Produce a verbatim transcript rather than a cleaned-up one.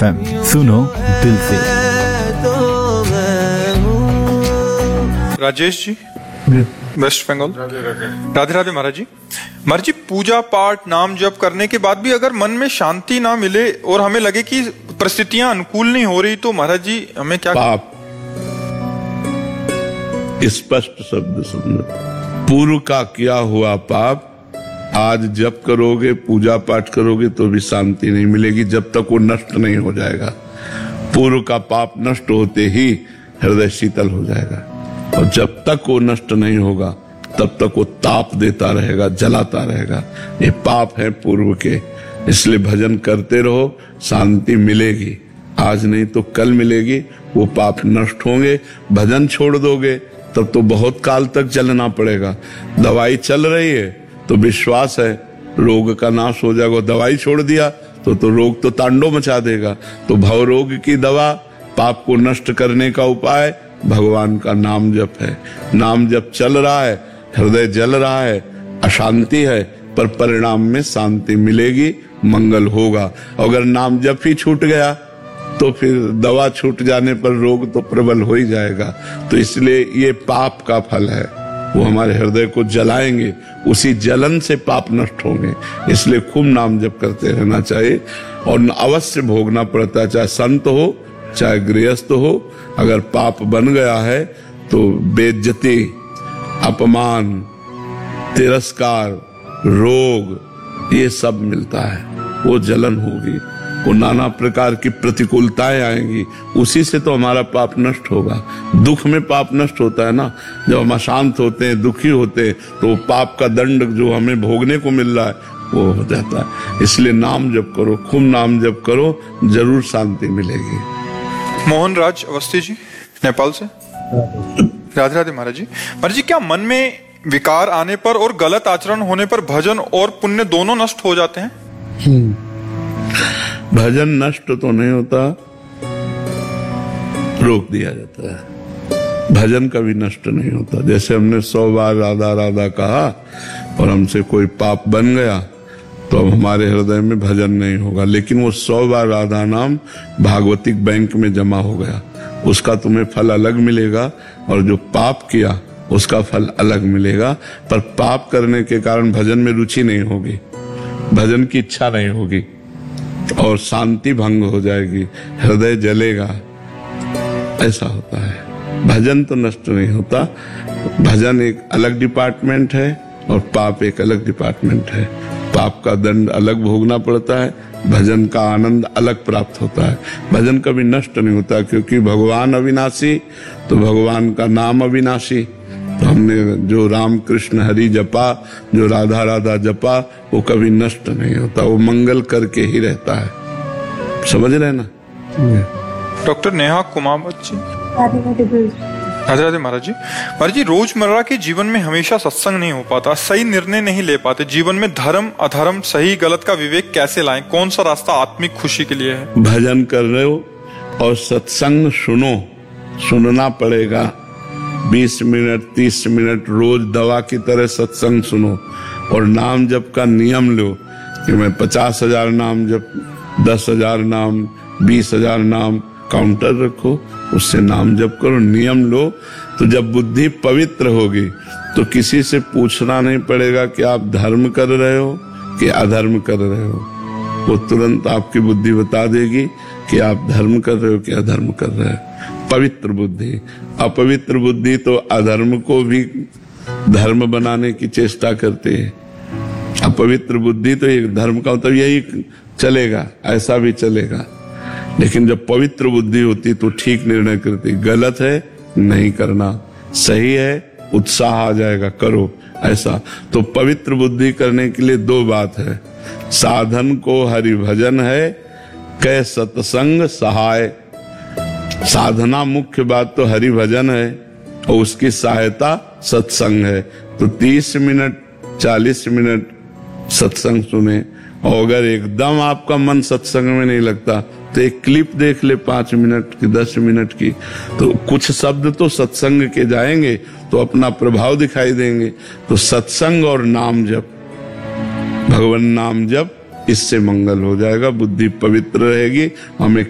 F M सुनो दिल से। राजेश जी, वेस्ट बंगाल। राधे राधे महाराज जी। महाराज जी, पूजा पाठ नाम जप करने के बाद भी अगर मन में शांति ना मिले और हमें लगे कि परिस्थितियां अनुकूल नहीं हो रही, तो महाराज जी हमें क्या? पाप। स्पष्ट शब्द समझो, पूर्व का किया हुआ पाप आज जप करोगे, पूजा पाठ करोगे तो भी शांति नहीं मिलेगी जब तक वो नष्ट नहीं हो जाएगा। पूर्व का पाप नष्ट होते ही हृदय शीतल हो जाएगा, और जब तक वो नष्ट नहीं होगा तब तक वो ताप देता रहेगा, जलाता रहेगा। ये पाप है पूर्व के, इसलिए भजन करते रहो, शांति मिलेगी। आज नहीं तो कल मिलेगी, वो पाप नष्ट होंगे। भजन छोड़ दोगे तब तो बहुत काल तक चलना पड़ेगा। दवाई चल रही है तो विश्वास है रोग का नाश हो जाएगा, दवाई छोड़ दिया तो तो रोग तो तांडव मचा देगा। तो भव रोग की दवा, पाप को नष्ट करने का उपाय भगवान का नाम जप है। नाम जप चल रहा है, हृदय जल रहा है, अशांति है, पर परिणाम में शांति मिलेगी, मंगल होगा। अगर नाम जप ही छूट गया तो फिर दवा छूट जाने पर रोग तो प्रबल हो ही जाएगा। तो इसलिए ये पाप का फल है, वो हमारे हृदय को जलाएंगे, उसी जलन से पाप नष्ट होंगे। इसलिए खूब नाम जप करते रहना चाहिए, और अवश्य भोगना पड़ता है, चाहे संत हो चाहे गृहस्थ हो। अगर पाप बन गया है तो बेइज्जती, अपमान, तिरस्कार, रोग, ये सब मिलता है। वो जलन होगी, वो नाना प्रकार की प्रतिकूलताएं आएंगी, उसी से तो हमारा पाप नष्ट होगा। दुख में पाप नष्ट होता है ना, जब हम अशांत होते हैं, दुखी होते हैं, तो पाप का दंड जो हमें भोगने को मिल रहा है वो हो जाता है। इसलिए नाम जप करो, खूब नाम जप करो, जरूर शांति मिलेगी। मोहन राज अवस्थी जी, नेपाल से। राधे राधे महाराज जी। महाराज जी, क्या मन में विकार आने पर और गलत आचरण होने पर भजन और पुण्य दोनों नष्ट हो जाते हैं? भजन नष्ट तो नहीं होता, रोक दिया जाता है। भजन कभी नष्ट नहीं होता। जैसे हमने सौ बार राधा राधा कहा और हमसे कोई पाप बन गया तो अब हमारे हृदय में भजन नहीं होगा, लेकिन वो सौ बार राधा नाम भागवतिक बैंक में जमा हो गया, उसका तुम्हें फल अलग मिलेगा, और जो पाप किया उसका फल अलग मिलेगा। पर पाप करने के कारण भजन में रुचि नहीं होगी, भजन की इच्छा नहीं होगी, और शांति भंग हो जाएगी, हृदय जलेगा। ऐसा होता है। भजन तो नष्ट नहीं होता। भजन एक अलग डिपार्टमेंट है और पाप एक अलग डिपार्टमेंट है। पाप का दंड अलग भोगना पड़ता है, भजन का आनंद अलग प्राप्त होता है। भजन कभी नष्ट नहीं होता, क्योंकि भगवान अविनाशी तो भगवान का नाम अविनाशी। तो हमने जो राम कृष्ण हरि जपा, जो राधा राधा जपा, वो कभी नष्ट नहीं होता, वो मंगल करके ही रहता है। समझ रहे ना? डॉक्टर नेहा कुमावत जी। राधे राधे महाराज जी। महाराज जी, रोजमर्रा के जीवन में हमेशा सत्संग नहीं हो पाता, सही निर्णय नहीं ले पाते, जीवन में धर्म अधर्म सही गलत का विवेक कैसे लाएं? कौन सा रास्ता आत्मिक खुशी के लिए है? भजन कर रहे हो और सत्संग सुनो, सुनना पड़ेगा। बीस मिनट तीस मिनट रोज दवा की तरह सत्संग सुनो, और नाम जप का नियम लो कि मैं पचास हजार नाम जप, दस हजार नाम, बीस हजार नाम काउंटर रखो, उससे नाम जप करो, नियम लो। तो जब बुद्धि पवित्र होगी तो किसी से पूछना नहीं पड़ेगा कि आप धर्म कर रहे हो कि अधर्म कर रहे हो। वो तुरंत आपकी बुद्धि बता देगी कि आप धर्म कर रहे हो कि अधर्म कर रहे हो। पवित्र बुद्धि। अपवित्र बुद्धि तो अधर्म को भी धर्म बनाने की चेष्टा करती है। अपवित्र बुद्धि तो एक धर्म का मतलब यही चलेगा, ऐसा भी चलेगा। लेकिन जब पवित्र बुद्धि होती तो ठीक निर्णय करती, गलत है नहीं करना, सही है उत्साह आ जाएगा, करो ऐसा। तो पवित्र बुद्धि करने के लिए दो बात है, साधन को हरि भजन है, कै सत्संग सहाय। साधना मुख्य बात तो हरि भजन है, और उसकी सहायता सत्संग है। तो तीस मिनट चालीस मिनट सत्संग सुने, और अगर एकदम आपका मन सत्संग में नहीं लगता तो एक क्लिप देख ले पांच मिनट की, दस मिनट की, तो कुछ शब्द तो सत्संग के जाएंगे तो अपना प्रभाव दिखाई देंगे। तो सत्संग और नाम जप, भगवान नाम जप, इससे मंगल हो जाएगा, बुद्धि पवित्र रहेगी, हमें